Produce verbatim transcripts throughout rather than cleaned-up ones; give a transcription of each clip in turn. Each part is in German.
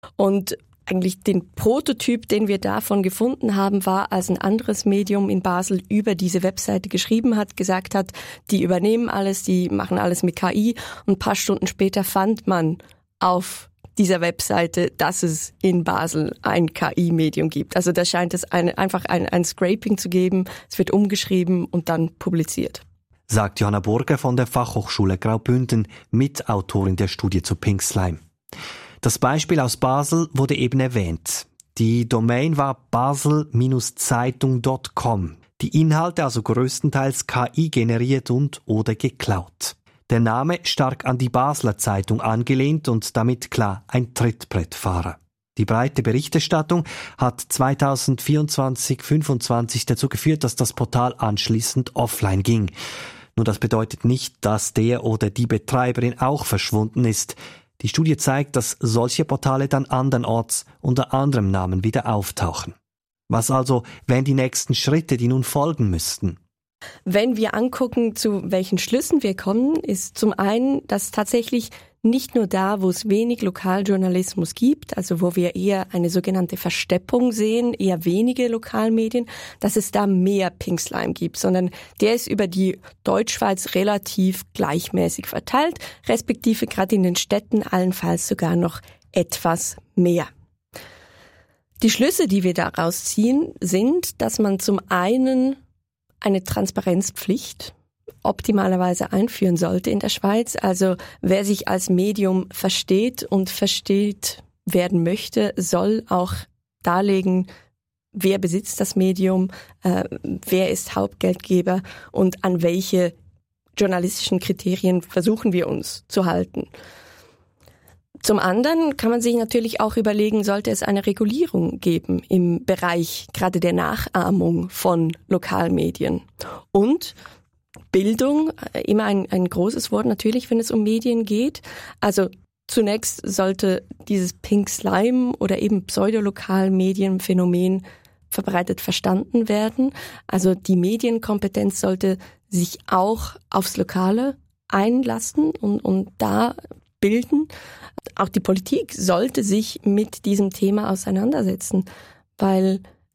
Und eigentlich den Prototyp, den wir davon gefunden haben, war, als ein anderes Medium in Basel über diese Webseite geschrieben hat, gesagt hat, die übernehmen alles, die machen alles mit K I. Und ein paar Stunden später fand man auf dieser Webseite, dass es in Basel ein K I-Medium gibt. Also da scheint es eine, einfach ein, ein Scraping zu geben. Es wird umgeschrieben und dann publiziert. Sagt Johanna Burger von der Fachhochschule Graubünden, Mitautorin der Studie zu Pink Slime. Das Beispiel aus Basel wurde eben erwähnt. Die Domain war basel Zeitung Punkt com. Die Inhalte also größtenteils K I generiert und oder geklaut. Der Name stark an die Basler Zeitung angelehnt und damit klar ein Trittbrettfahrer. Die breite Berichterstattung hat zwanzig vierundzwanzig fünfundzwanzig dazu geführt, dass das Portal anschließend offline ging. Nur das bedeutet nicht, dass der oder die Betreiberin auch verschwunden ist. Die Studie zeigt, dass solche Portale dann andernorts unter anderem Namen wieder auftauchen. Was also wären die nächsten Schritte, die nun folgen müssten? Wenn wir angucken, zu welchen Schlüssen wir kommen, ist zum einen, dass tatsächlich nicht nur da, wo es wenig Lokaljournalismus gibt, also wo wir eher eine sogenannte Versteppung sehen, eher wenige Lokalmedien, dass es da mehr Pink Slime gibt, sondern der ist über die Deutschschweiz relativ gleichmäßig verteilt, respektive gerade in den Städten allenfalls sogar noch etwas mehr. Die Schlüsse, die wir daraus ziehen, sind, dass man zum einen eine Transparenzpflicht optimalerweise einführen sollte in der Schweiz. Also wer sich als Medium versteht und versteht werden möchte, soll auch darlegen, wer besitzt das Medium, äh, wer ist Hauptgeldgeber und an welche journalistischen Kriterien versuchen wir uns zu halten. Zum anderen kann man sich natürlich auch überlegen, sollte es eine Regulierung geben im Bereich gerade der Nachahmung von Lokalmedien. Und Bildung, immer ein, ein großes Wort natürlich, wenn es um Medien geht. Also zunächst sollte dieses Pink Slime oder eben Pseudolokalmedienphänomen verbreitet verstanden werden. Also die Medienkompetenz sollte sich auch aufs Lokale einlassen und, und da bilden. Auch die Politik sollte sich mit diesem Thema auseinandersetzen, weil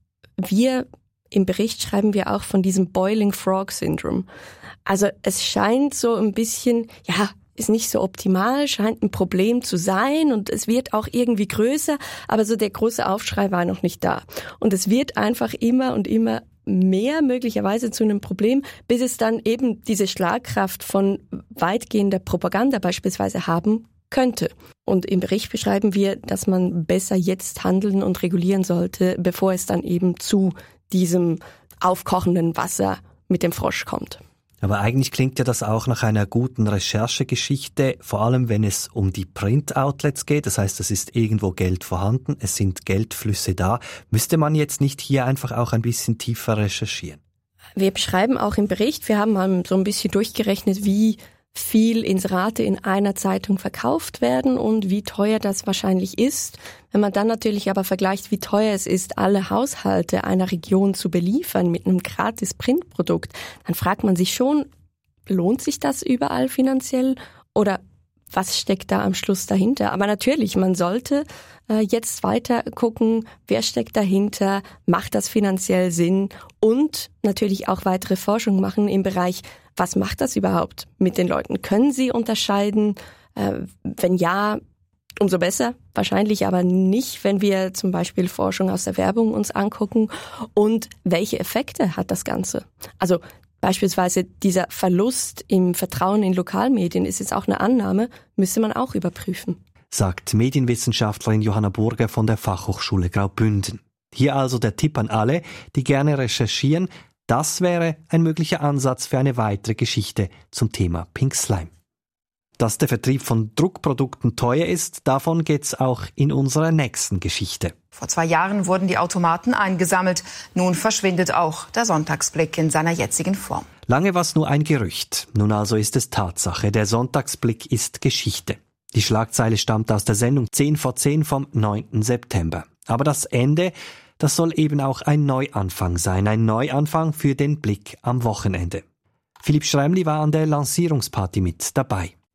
wir im Bericht schreiben wir auch von diesem Boiling Frog Syndrome. Also es scheint so ein bisschen, ja, ist nicht so optimal, scheint ein Problem zu sein und es wird auch irgendwie größer, aber so der große Aufschrei war noch nicht da. Und es wird einfach immer und immer mehr möglicherweise zu einem Problem, bis es dann eben diese Schlagkraft von weitgehender Propaganda beispielsweise haben könnte. Und im Bericht beschreiben wir, dass man besser jetzt handeln und regulieren sollte, bevor es dann eben zu diesem aufkochenden Wasser mit dem Frosch kommt. Aber eigentlich klingt ja das auch nach einer guten Recherchegeschichte, vor allem wenn es um die Print-Outlets geht. Das heißt, es ist irgendwo Geld vorhanden, es sind Geldflüsse da. Müsste man jetzt nicht hier einfach auch ein bisschen tiefer recherchieren? Wir beschreiben auch im Bericht, wir haben mal so ein bisschen durchgerechnet, wie viel Inserate in einer Zeitung verkauft werden und wie teuer das wahrscheinlich ist. Wenn man dann natürlich aber vergleicht, wie teuer es ist, alle Haushalte einer Region zu beliefern mit einem gratis Printprodukt, dann fragt man sich schon, lohnt sich das überall finanziell oder was steckt da am Schluss dahinter? Aber natürlich, man sollte äh, jetzt weiter gucken, wer steckt dahinter, macht das finanziell Sinn und natürlich auch weitere Forschung machen im Bereich, was macht das überhaupt mit den Leuten? Können sie unterscheiden? Äh, wenn ja, umso besser. Wahrscheinlich aber nicht, wenn wir zum Beispiel Forschung aus der Werbung uns angucken. Und welche Effekte hat das Ganze? Also beispielsweise dieser Verlust im Vertrauen in Lokalmedien ist jetzt auch eine Annahme, müsste man auch überprüfen. Sagt Medienwissenschaftlerin Johanna Burger von der Fachhochschule Graubünden. Hier also der Tipp an alle, die gerne recherchieren. Das wäre ein möglicher Ansatz für eine weitere Geschichte zum Thema Pink Slime. Dass der Vertrieb von Druckprodukten teuer ist, davon geht's auch in unserer nächsten Geschichte. Vor zwei Jahren wurden die Automaten eingesammelt. Nun verschwindet auch der Sonntagsblick in seiner jetzigen Form. Lange war es nur ein Gerücht. Nun also ist es Tatsache. Der Sonntagsblick ist Geschichte. Die Schlagzeile stammt aus der Sendung zehn vor zehn vom neunten September. Aber das Ende, das soll eben auch ein Neuanfang sein. Ein Neuanfang für den Blick am Wochenende. Philipp Schrämli war an der Lancierungsparty mit dabei.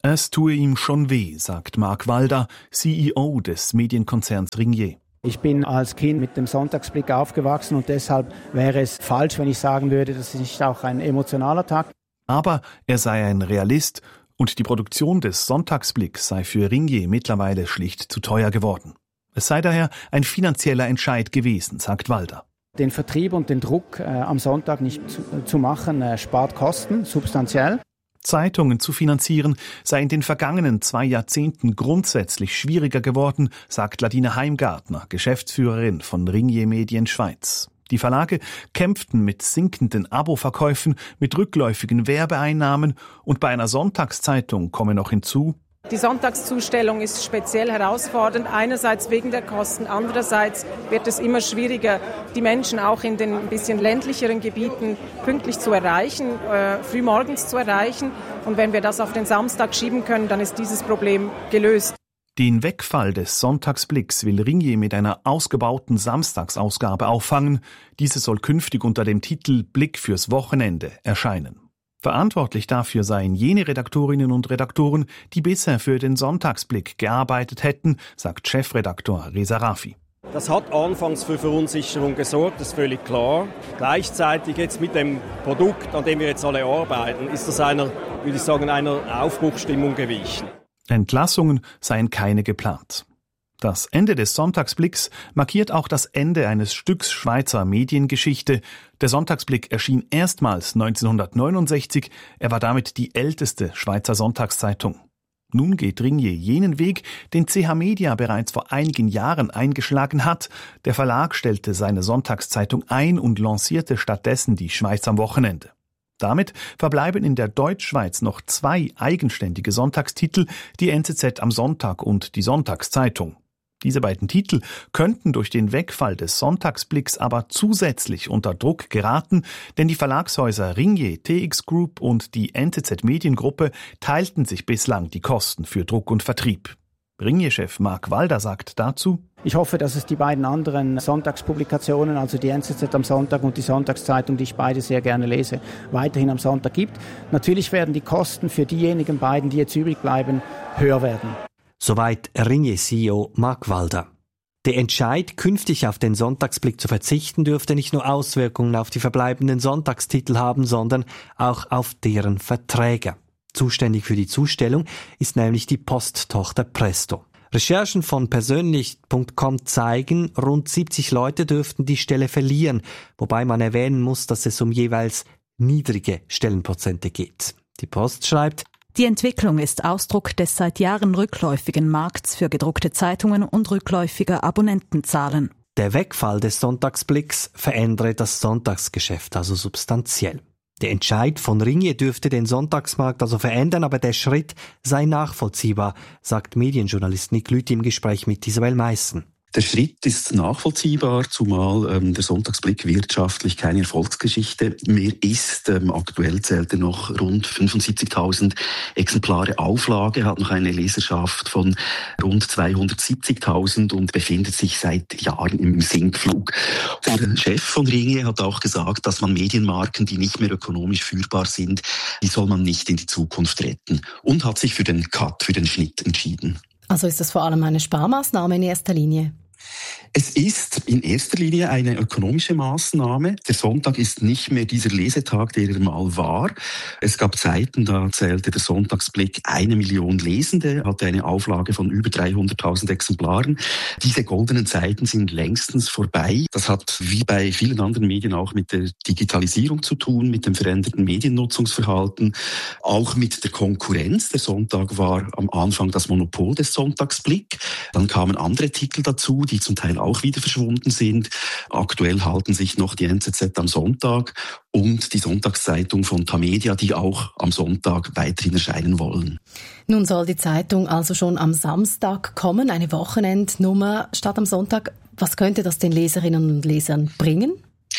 Es tue ihm schon weh, sagt Mark Walder, C E O des Medienkonzerns Ringier. Ich bin als Kind mit dem Sonntagsblick aufgewachsen und deshalb wäre es falsch, wenn ich sagen würde, das ist nicht auch ein emotionaler Tag. Aber er sei ein Realist und die Produktion des Sonntagsblicks sei für Ringier mittlerweile schlicht zu teuer geworden. Es sei daher ein finanzieller Entscheid gewesen, sagt Walder. Den Vertrieb und den Druck äh, am Sonntag nicht zu, äh, zu machen, äh, spart Kosten, substanziell. Zeitungen zu finanzieren sei in den vergangenen zwei Jahrzehnten grundsätzlich schwieriger geworden, sagt Ladina Heimgartner, Geschäftsführerin von Ringier Medien Schweiz. Die Verlage kämpften mit sinkenden Aboverkäufen, mit rückläufigen Werbeeinnahmen und bei einer Sonntagszeitung komme noch hinzu: Die Sonntagszustellung ist speziell herausfordernd, einerseits wegen der Kosten, andererseits wird es immer schwieriger, die Menschen auch in den ein bisschen ländlicheren Gebieten pünktlich zu erreichen, äh, frühmorgens zu erreichen. Und wenn wir das auf den Samstag schieben können, dann ist dieses Problem gelöst. Den Wegfall des Sonntagsblicks will Ringier mit einer ausgebauten Samstagsausgabe auffangen. Diese soll künftig unter dem Titel Blick fürs Wochenende erscheinen. Verantwortlich dafür seien jene Redaktorinnen und Redaktoren, die bisher für den Sonntagsblick gearbeitet hätten, sagt Chefredaktor Reza Rafi. Das hat anfangs für Verunsicherung gesorgt, das ist völlig klar. Gleichzeitig jetzt mit dem Produkt, an dem wir jetzt alle arbeiten, ist das einer, würde ich sagen, einer Aufbruchsstimmung gewichen. Entlassungen seien keine geplant. Das Ende des Sonntagsblicks markiert auch das Ende eines Stücks Schweizer Mediengeschichte. Der Sonntagsblick erschien erstmals neunzehnhundertneunundsechzig. Er war damit die älteste Schweizer Sonntagszeitung. Nun geht Ringier jenen Weg, den C H Media bereits vor einigen Jahren eingeschlagen hat. Der Verlag stellte seine Sonntagszeitung ein und lancierte stattdessen die Schweiz am Wochenende. Damit verbleiben in der Deutschschweiz noch zwei eigenständige Sonntagstitel, die N Z Z am Sonntag und die Sonntagszeitung. Diese beiden Titel könnten durch den Wegfall des Sonntagsblicks aber zusätzlich unter Druck geraten, denn die Verlagshäuser Ringier, T X Group und die N Z Z Mediengruppe teilten sich bislang die Kosten für Druck und Vertrieb. Ringier-Chef Mark Walder sagt dazu: Ich hoffe, dass es die beiden anderen Sonntagspublikationen, also die N Z Z am Sonntag und die Sonntagszeitung, die ich beide sehr gerne lese, weiterhin am Sonntag gibt. Natürlich werden die Kosten für diejenigen beiden, die jetzt übrig bleiben, höher werden. Soweit Ringier-C E O Mark Walder. Der Entscheid, künftig auf den Sonntagsblick zu verzichten, dürfte nicht nur Auswirkungen auf die verbleibenden Sonntagstitel haben, sondern auch auf deren Verträge. Zuständig für die Zustellung ist nämlich die Posttochter Presto. Recherchen von persönlich Punkt com zeigen, rund siebzig Leute dürften die Stelle verlieren, wobei man erwähnen muss, dass es um jeweils niedrige Stellenprozente geht. Die Post schreibt: Die Entwicklung ist Ausdruck des seit Jahren rückläufigen Markts für gedruckte Zeitungen und rückläufiger Abonnentenzahlen. Der Wegfall des Sonntagsblicks verändere das Sonntagsgeschäft also substanziell. Der Entscheid von Ringier dürfte den Sonntagsmarkt also verändern, aber der Schritt sei nachvollziehbar, sagt Medienjournalist Nick Lüthi im Gespräch mit Isabel Meissen. Der Schritt ist nachvollziehbar, zumal ähm, der Sonntagsblick wirtschaftlich keine Erfolgsgeschichte mehr ist. Ähm, aktuell zählt er noch rund fünfundsiebzigtausend Exemplare Auflage, hat noch eine Leserschaft von rund zweihundertsiebzigtausend und befindet sich seit Jahren im Sinkflug. Der Chef von Ringier hat auch gesagt, dass man Medienmarken, die nicht mehr ökonomisch führbar sind, die soll man nicht in die Zukunft retten, und hat sich für den Cut, für den Schnitt entschieden. Also ist das vor allem eine Sparmaßnahme in erster Linie? Es ist in erster Linie eine ökonomische Maßnahme. Der Sonntag ist nicht mehr dieser Lesetag, der er mal war. Es gab Zeiten, da zählte der Sonntagsblick eine Million Lesende, hatte eine Auflage von über dreihunderttausend Exemplaren. Diese goldenen Zeiten sind längstens vorbei. Das hat wie bei vielen anderen Medien auch mit der Digitalisierung zu tun, mit dem veränderten Mediennutzungsverhalten, auch mit der Konkurrenz. Der Sonntag war am Anfang das Monopol des Sonntagsblick. Dann kamen andere Titel dazu, die zum Teil auch wieder verschwunden sind. Aktuell halten sich noch die N Z Z am Sonntag und die Sonntagszeitung von Tamedia, die auch am Sonntag weiterhin erscheinen wollen. Nun soll die Zeitung also schon am Samstag kommen, eine Wochenendnummer statt am Sonntag. Was könnte das den Leserinnen und Lesern bringen?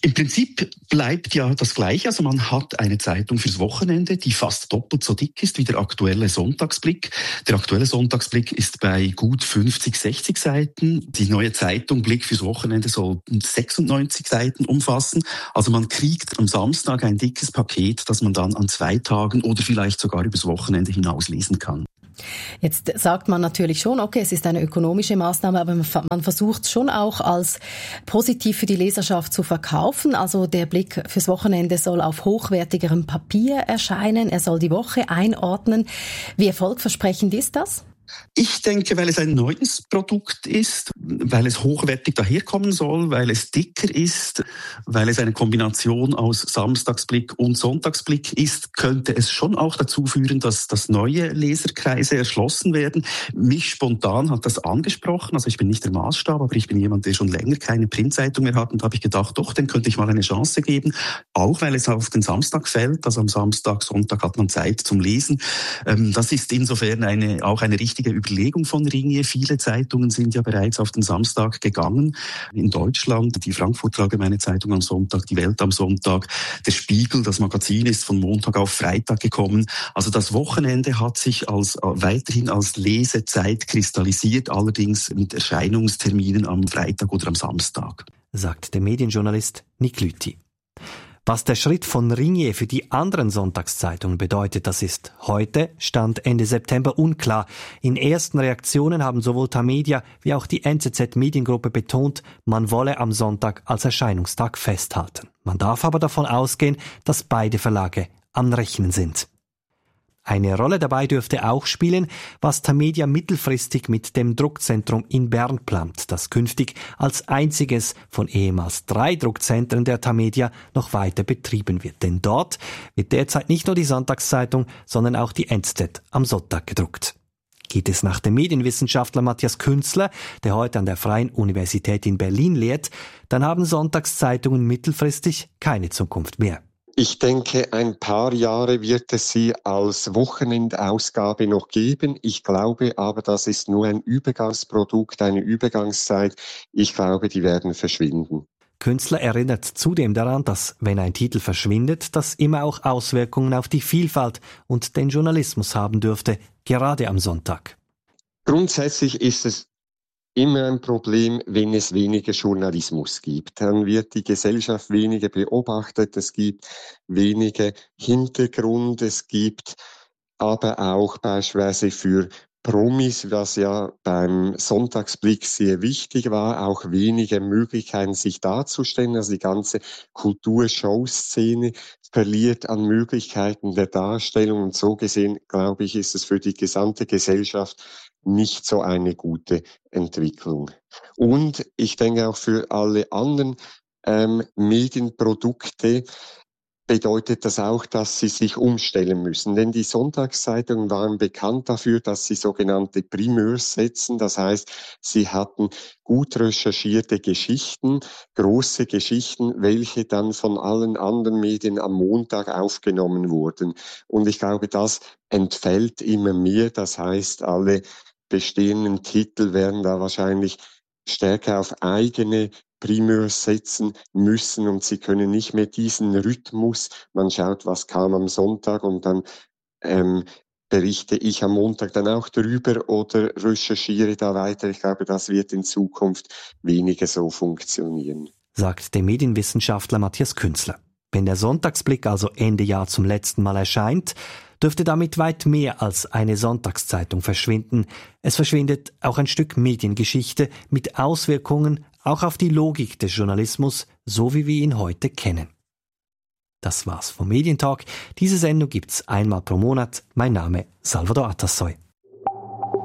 Im Prinzip bleibt ja das Gleiche. Also man hat eine Zeitung fürs Wochenende, die fast doppelt so dick ist wie der aktuelle Sonntagsblick. Der aktuelle Sonntagsblick ist bei gut fünfzig, sechzig Seiten. Die neue Zeitung Blick fürs Wochenende soll sechsundneunzig Seiten umfassen. Also man kriegt am Samstag ein dickes Paket, das man dann an zwei Tagen oder vielleicht sogar übers Wochenende hinaus lesen kann. Jetzt sagt man natürlich schon, okay, es ist eine ökonomische Maßnahme, aber man versucht es schon auch als positiv für die Leserschaft zu verkaufen. Also der Blick fürs Wochenende soll auf hochwertigerem Papier erscheinen. Er soll die Woche einordnen. Wie erfolgversprechend ist das? Ich denke, weil es ein neues Produkt ist, weil es hochwertig daherkommen soll, weil es dicker ist, weil es eine Kombination aus Samstagsblick und Sonntagsblick ist, könnte es schon auch dazu führen, dass, dass neue Leserkreise erschlossen werden. Mich spontan hat das angesprochen, also ich bin nicht der Maßstab, aber ich bin jemand, der schon länger keine Printzeitung mehr hat, und da habe ich gedacht, doch, dem könnte ich mal eine Chance geben, auch weil es auf den Samstag fällt, also am Samstag, Sonntag hat man Zeit zum Lesen. Das ist insofern eine, auch eine richtige Überlegung von Ringier. Viele Zeitungen sind ja bereits auf den Samstag gegangen. In Deutschland die Frankfurter Allgemeine Zeitung am Sonntag, die Welt am Sonntag, der Spiegel, das Magazin ist von Montag auf Freitag gekommen. Also das Wochenende hat sich als weiterhin als Lesezeit kristallisiert, allerdings mit Erscheinungsterminen am Freitag oder am Samstag, sagt der Medienjournalist Nick Lüthi. Was der Schritt von Ringier für die anderen Sonntagszeitungen bedeutet, das ist heute, Stand Ende September, unklar. In ersten Reaktionen haben sowohl Tamedia wie auch die N Z Z-Mediengruppe betont, man wolle am Sonntag als Erscheinungstag festhalten. Man darf aber davon ausgehen, dass beide Verlage am Rechnen sind. Eine Rolle dabei dürfte auch spielen, was Tamedia mittelfristig mit dem Druckzentrum in Bern plant, das künftig als einziges von ehemals drei Druckzentren der Tamedia noch weiter betrieben wird. Denn dort wird derzeit nicht nur die Sonntagszeitung, sondern auch die N Z Z am Sonntag gedruckt. Geht es nach dem Medienwissenschaftler Matthias Künzler, der heute an der Freien Universität in Berlin lehrt, dann haben Sonntagszeitungen mittelfristig keine Zukunft mehr. Ich denke, ein paar Jahre wird es sie als Wochenendausgabe noch geben. Ich glaube aber, das ist nur ein Übergangsprodukt, eine Übergangszeit. Ich glaube, die werden verschwinden. Künstler erinnert zudem daran, dass, wenn ein Titel verschwindet, das immer auch Auswirkungen auf die Vielfalt und den Journalismus haben dürfte, gerade am Sonntag. Grundsätzlich ist es immer ein Problem, wenn es weniger Journalismus gibt. Dann wird die Gesellschaft weniger beobachtet, es gibt weniger Hintergrund, es gibt aber auch beispielsweise für Promis, was ja beim Sonntagsblick sehr wichtig war, auch weniger Möglichkeiten, sich darzustellen. Also die ganze Kultur-Show-Szene verliert an Möglichkeiten der Darstellung. Und so gesehen, glaube ich, ist es für die gesamte Gesellschaft nicht so eine gute Entwicklung. Und ich denke auch für alle anderen ähm, Medienprodukte bedeutet das auch, dass sie sich umstellen müssen. Denn die Sonntagszeitungen waren bekannt dafür, dass sie sogenannte Primeurs setzen. Das heißt, sie hatten gut recherchierte Geschichten, große Geschichten, welche dann von allen anderen Medien am Montag aufgenommen wurden. Und ich glaube, das entfällt immer mehr. Das heißt, alle bestehenden Titel werden da wahrscheinlich stärker auf eigene Primeurs setzen müssen und sie können nicht mehr diesen Rhythmus, man schaut, was kam am Sonntag und dann ähm, berichte ich am Montag dann auch drüber oder recherchiere da weiter. Ich glaube, das wird in Zukunft weniger so funktionieren, sagt der Medienwissenschaftler Matthias Künzler. Wenn der Sonntagsblick also Ende Jahr zum letzten Mal erscheint, dürfte damit weit mehr als eine Sonntagszeitung verschwinden. Es verschwindet auch ein Stück Mediengeschichte mit Auswirkungen auch auf die Logik des Journalismus, so wie wir ihn heute kennen. Das war's vom Medientalk. Diese Sendung gibt's einmal pro Monat. Mein Name Salvador Atassoy.